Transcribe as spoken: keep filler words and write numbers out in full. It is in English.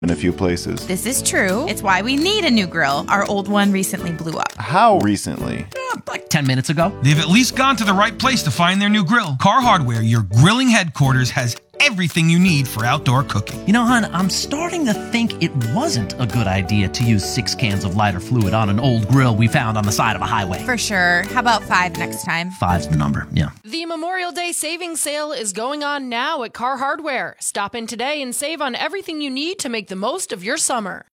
in a few places. This is true. It's why we need a new grill. Our old one recently blew up. How recently? Uh, like ten minutes ago. They've at least gone to the right place to find their new grill. Car Hardware, your grilling headquarters, has everything you need for outdoor cooking. You know, hon, I'm starting to think it wasn't a good idea to use six cans of lighter fluid on an old grill we found on the side of a highway. For sure. How about five next time? Five's the number, yeah. The Memorial Day savings sale is going on now at Car Hardware. Stop in today and save on everything you need to make the most of your summer.